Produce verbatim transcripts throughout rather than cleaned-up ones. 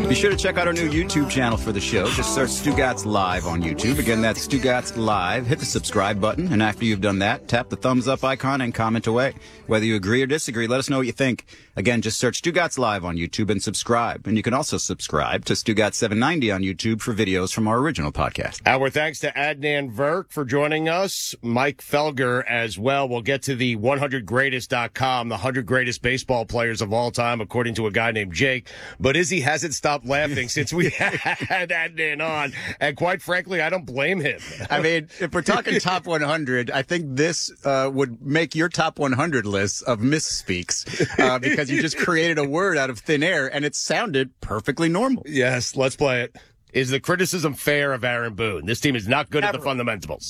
Be sure to check out our new YouTube channel for the show. Just search Stugotz Live on YouTube. Again, that's Stugotz Live. Hit the subscribe button, and after you've done that, tap the thumbs up icon and comment away. Whether you agree or disagree, let us know what you think. Again, just search Stugotz Live on YouTube and subscribe. And you can also subscribe to Stugotz seven ninety on YouTube for videos from our original podcast. Our thanks to Adnan Virk for joining us. Mike Felger as well. We'll get to the one hundred greatest dot com, the one hundred greatest baseball players of all time, according to a guy named Jake. But Izzy hasn't stopped laughing since we had Adnan on. And quite frankly, I don't blame him. I mean, if we're talking top one hundred, I think this uh, would make your top one hundred list of misspeaks uh, because you just created a word out of thin air and it sounded perfectly normal. Yes, let's play it. Is the criticism fair of Aaron Boone? This team is not good Never. at the fundamentals.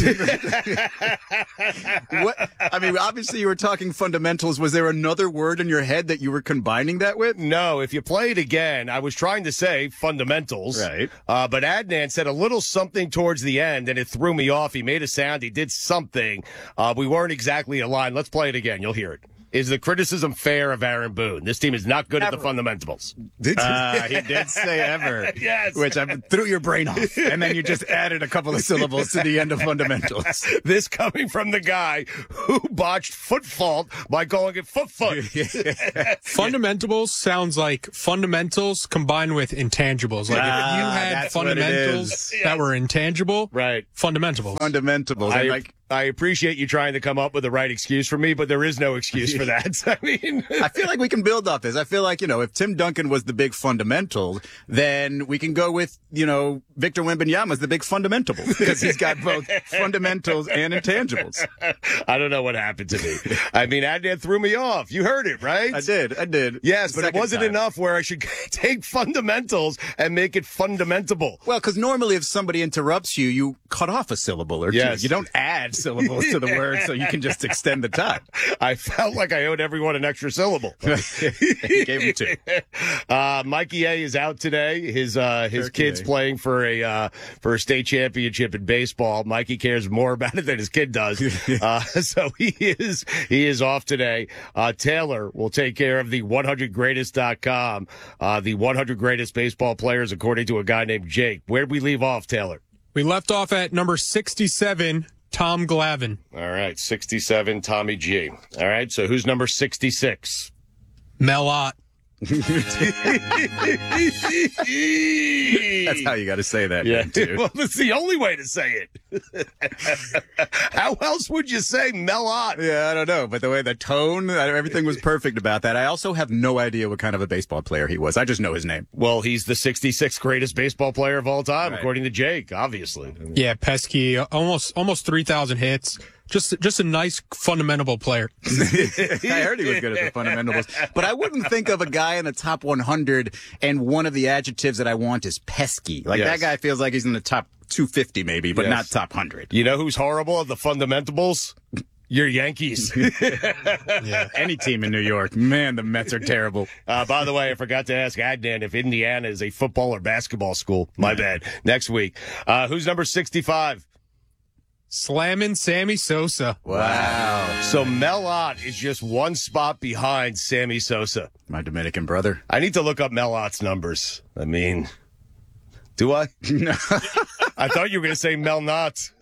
What? I mean, obviously you were talking fundamentals. Was there another word in your head that you were combining that with? No, if you play it again, I was trying to say fundamentals. Right. Uh, but Adnan said a little something towards the end, and it threw me off. He made a sound. He did something. Uh, we weren't exactly aligned. Let's play it again. You'll hear it. Is the criticism fair of Aaron Boone? This team is not good Ever. at the fundamentals. Uh, he did say ever. Yes. Which I threw your brain off. And then you just added a couple of syllables to the end of fundamentals. This coming from the guy who botched foot fault by calling it foot foot. Fundamentals sounds like fundamentals combined with intangibles. Like Ah, if you had that's what it fundamentals is. that were intangible, Right. fundamentals. Fundamentals. I, And like, I appreciate you trying to come up with the right excuse for me, but there is no excuse for that. I mean, I feel like we can build off this. I feel like, you know, if Tim Duncan was the big fundamental, then we can go with, you know, Victor Wembanyama's the big fundamental because he's got both fundamentals and intangibles. I don't know what happened to me. I mean, Adnan threw me off. You heard it, right? I did. I did. Yes, but Second it wasn't time. enough where I should take fundamentals and make it fundamentable. Well, because normally if somebody interrupts you, you cut off a syllable or Yes. two. You don't add syllables to the word so you can just extend the time. I felt like I owed everyone an extra syllable. He gave me two. Uh, Mikey A is out today. His uh, his Turkey kid's Day. playing for a uh, for a state championship in baseball. Mikey cares more about it than his kid does. uh, so he is he is off today. Uh, Taylor will take care of the one hundred greatest dot com, uh, the one hundred greatest baseball players according to a guy named Jake. Where'd we leave off, Taylor? We left off at number sixty-seven, Tom Glavine. All right, sixty-seven, Tommy G. All right, so who's number sixty-six? Mel Ott. That's how you got to say that. Yeah, man, too. well, that's the only way to say it. How else would you say Mel Ott? Yeah, I don't know, but the way the tone, everything was perfect about that. I also have no idea what kind of a baseball player he was. I just know his name. Well, he's the sixty-sixth greatest baseball player of all time, Right. according to Jake, obviously. Yeah, pesky. Almost almost three thousand hits. Just just a nice fundamental player. I heard he was good at the fundamentals, but I wouldn't think of a guy in the top one hundred and one of the adjectives that I want is pesky. Like Yes. that guy feels like he's in the top two fifty maybe, but Yes. not top one hundred. You know who's horrible at the fundamentals? Your Yankees. Yeah. Any team in New York, man, the Mets are terrible. Uh, by the way, I forgot to ask Adnan if Indiana is a football or basketball school. My bad. Next week. Uh, who's number sixty-five? Slamming Sammy Sosa. Wow. So Mel Ott is just one spot behind Sammy Sosa. My Dominican brother. I need to look up Mel Ott's numbers. I mean, do I? No. I thought you were going to say Mel Knotts.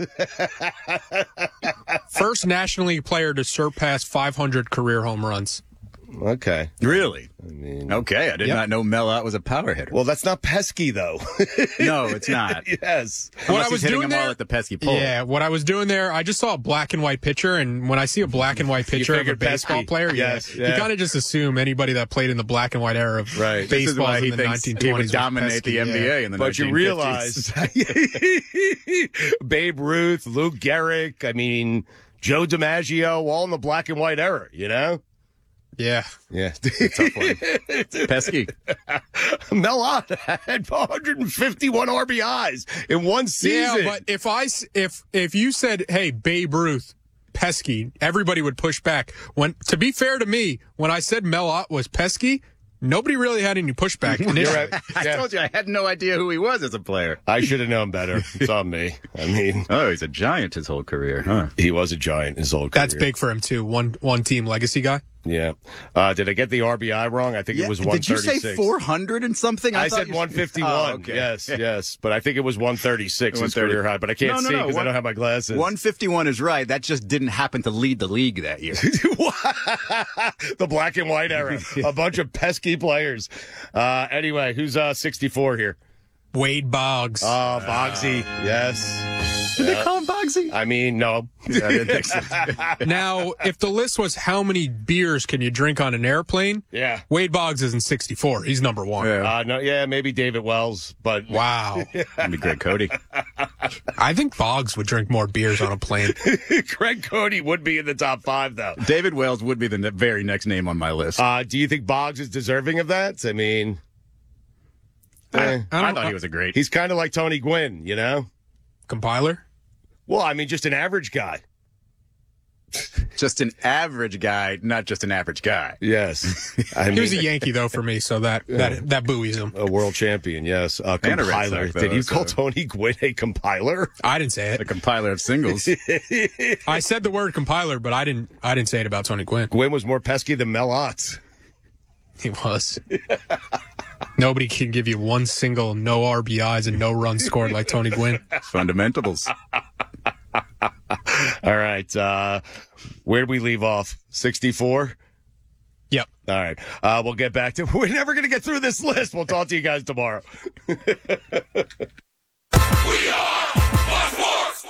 First National League player to surpass five hundred career home runs. Okay. Really? I mean, Okay, I did Yep. not know Mel Ott was a power hitter. well, that's not pesky, though. No, it's not. Yes. What Unless I was he's hitting doing them all there- at the pesky pole. Yeah, what I was doing there, I just saw a black and white picture, and when I see a black and white picture of a figured baseball pesky. player, Yes, yeah, yeah. you kind of just assume anybody that played in the black and white era of Right. This is baseball why in he the thinks nineteen he twenties would was dominate pesky, the N B A yeah. in the But you nineteen fifties. realize Babe Ruth, Lou Gehrig, I mean, Joe DiMaggio, all in the black and white era, you know? Yeah. Yeah. Tough one. Pesky. Mel Ott had one hundred fifty-one R B Is in one season. Yeah, but if I s- if if you said, "Hey, Babe Ruth, pesky," everybody would push back. When to be fair to me, when I said Mel Ott was pesky, nobody really had any pushback. You're initially. right. I Yeah. told you I had no idea who he was as a player. I should have known better. It's on me. I mean, Oh, he's a giant his whole career, huh? he was a giant his whole career. That's big for him too. One one team legacy guy. Yeah. Uh, did I get the R B I wrong? I think Yeah, it was one did you thirty-six. say four hundred and something? I, thought said you- one fifty-one. Oh, okay. Yes, yes. But I think it was one thirty-six his one thirty. career high, but I can't No, no, see no, because I one- don't have my glasses. one fifty-one is right. That just didn't happen to lead the league that year. The black and white era. A bunch of pesky players. Uh, anyway, who's uh, sixty-four here? Wade Boggs. Oh, Boggsy. Yes. Did they call him Boggsy? I mean, no. Yeah, I didn't think so. Now, if the list was how many beers can you drink on an airplane, Yeah. Wade Boggs isn't sixty-four. He's number one. Yeah. Uh, no, yeah, maybe David Wells, but Wow. That'd be Greg Cody. I think Boggs would drink more beers on a plane. Greg Cody would be in the top five, though. David Wells would be the ne- very next name on my list. Uh, do you think Boggs is deserving of that? I mean, eh, I I don't thought he was a great. he's kind of like Tony Gwynn, you know? Compiler? Well, I mean, just an average guy. Just an average guy, not just an average guy. Yes. I mean, He was a Yankee, though, for me, so that that, that buoys him. a world champion, yes. A And a Red compiler. Sox, though, Did you call so- Tony Gwynn a compiler? I didn't say The it. compiler of singles. I said the word compiler, but I didn't I didn't say it about Tony Gwynn. Gwynn was more pesky than Mel Otts. He was. Nobody can give you one single no R B Is and no runs scored like Tony Gwynn. Fundamentals. All right. Uh, where did we leave off? sixty-four? Yep. All right. Uh, we'll get back to We're never going to get through this list. We'll talk to you guys tomorrow. We are Fox Sports.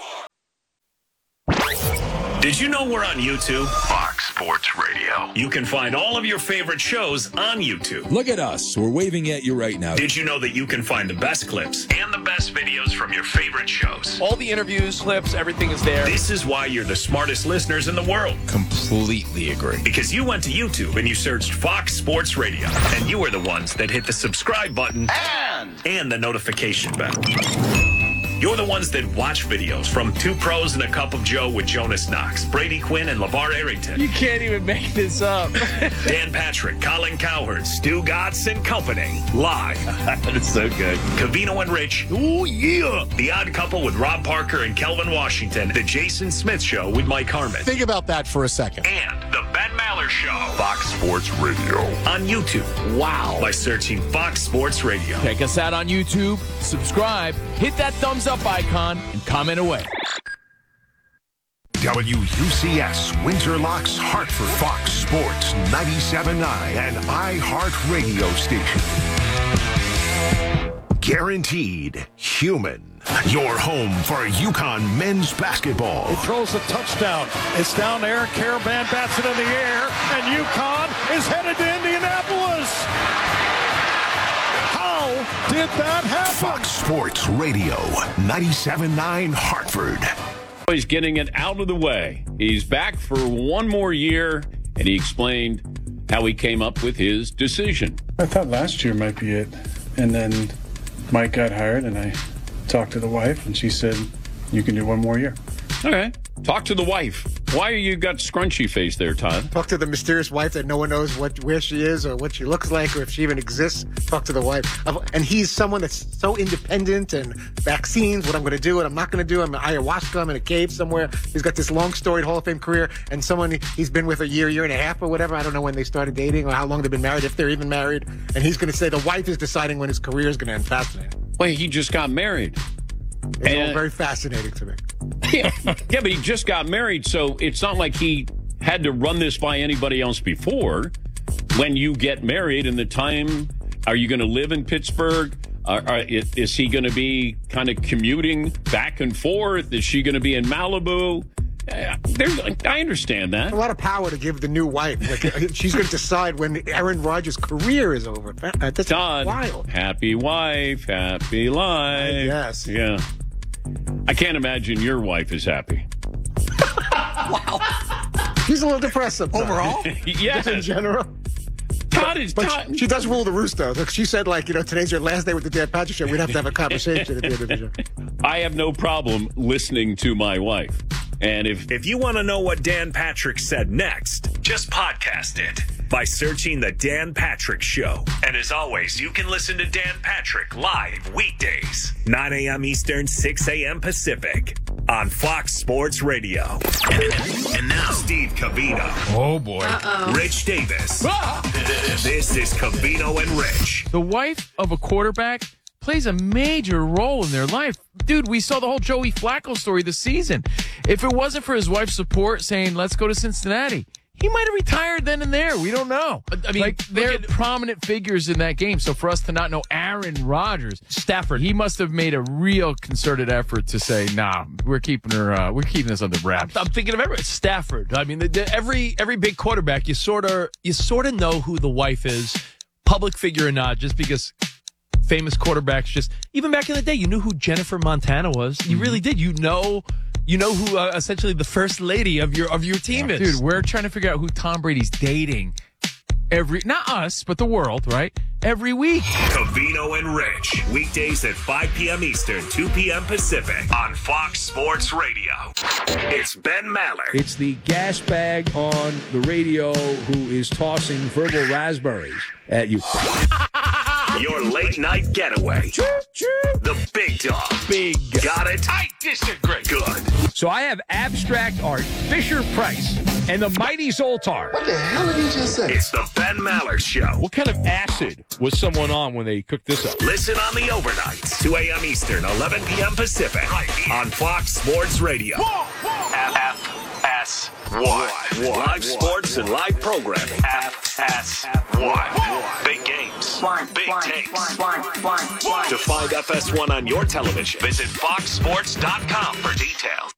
Did you know we're on YouTube? Fox Sports Radio. You can find all of your favorite shows on YouTube. Look at us. We're waving at you right now. Did you know that you can find the best clips and the best videos from your favorite shows? All the interviews, clips, everything is there. This is why you're the smartest listeners in the world. Completely agree. Because you went to YouTube and you searched Fox Sports Radio. And you were the ones that hit the subscribe button and, and the notification bell. You're the ones that watch videos from Two Pros and a Cup of Joe with Jonas Knox, Brady Quinn, and LeVar Arrington. You can't even make this up. Dan Patrick, Colin Cowherd, Stu Gatz, and company. Live. That is so good. Cavino and Rich. Oh, yeah. The Odd Couple with Rob Parker and Kelvin Washington. The Jason Smith Show with Mike Harmon. Think about that for a second. And the Ben Maller Show. Fox Sports Radio. On YouTube. Wow. By searching Fox Sports Radio. Check us out on YouTube, subscribe, hit that thumbs up icon, and comment away. W U C S Windsor Locks Hartford, Fox Sports ninety-seven point nine and iHeart Radio Station. Guaranteed human. Your home for UConn men's basketball. Throws a touchdown. It's down there. Caravan bats it in the air, and UConn is headed to Indianapolis. How did that happen? Fox Sports Radio ninety-seven point nine Hartford. He's getting it out of the way. He's back for one more year, and he explained how he came up with his decision. I thought last year might be it. And then Mike got hired, and I talked to the wife, and she said, you can do one more year. Okay. Talk to the wife. Why you got scrunchy face there, Todd? Talk to the mysterious wife that no one knows what where she is or what she looks like or if she even exists. Talk to the wife. And he's someone that's so independent and vaccines, what I'm going to do, what I'm not going to do. I'm in ayahuasca. I'm in a cave somewhere. He's got this long storied Hall of Fame career and someone he's been with a year, year and a half or whatever. I don't know when they started dating or how long they've been married, if they're even married. And he's going to say the wife is deciding when his career is going to end. Fascinating. Wait, he just got married. It's And- all very fascinating to me. yeah, yeah, but he just got married, so it's not like he had to run this by anybody else before. When you get married and the time, are you going to live in Pittsburgh? Are, are, is he going to be kind of commuting back and forth? Is she going to be in Malibu? Uh, there's, I understand that. A lot of power to give the new wife. Like she's going to decide when Aaron Rodgers' career is over. Uh, That's Todd, wild. happy wife, happy life. Yes. Yeah. I can't imagine your wife is happy. She's a little depressed sometimes. Overall? Yes. In general. Todd is But Todd. she, she does rule the roost, though. Look, she said, like, you know, today's your last day with the Dan Patrick Show. We'd have to have a conversation at the end of the show. I have no problem listening to my wife. And if If you want to know what Dan Patrick said next, just podcast it by searching The Dan Patrick Show. And as always, you can listen to Dan Patrick live weekdays, nine a.m. Eastern, six a.m. Pacific, on Fox Sports Radio. And, and now, Steve Covino. Oh, boy. Uh-oh. Rich Davis. This is Covino and Rich. The wife of a quarterback plays a major role in their life. Dude, we saw the whole Joey Flacco story this season. If it wasn't for his wife's support saying, let's go to Cincinnati, he might have retired then and there. We don't know. I mean, like, they're at, prominent figures in that game. So for us to not know Aaron Rodgers, Stafford, he must have made a real concerted effort to say, "Nah, we're keeping her. Uh, we're keeping this under wraps." I'm, I'm thinking of every Stafford. I mean, the, the, every every big quarterback, you sort of you sort of know who the wife is, public figure or not, just because famous quarterbacks. Just even back in the day, you knew who Jennifer Montana was. You mm-hmm. really did. You know. You know who uh, essentially the first lady of your of your team yeah. is. Dude, we're trying to figure out who Tom Brady's dating every, not us, but the world, right? Every week. Covino and Rich. Weekdays at five p.m. Eastern, two p.m. Pacific on Fox Sports Radio. It's Ben Maller. It's the gas bag on the radio who is tossing verbal raspberries at you. Your late night getaway. The big dog. Big. Got it? I disagree. Good. So I have abstract art, Fisher Price, and the mighty Zoltar. What the hell did he just say? It's the Ben Maller Show. What kind of acid was someone on when they cooked this up? Listen on the overnights, two a.m. Eastern, eleven p.m. Pacific, right here on Fox Sports Radio. F S one. Live sports and live programming. F S one. Big games. Big takes. To find F S one on your television, visit fox sports dot com for details.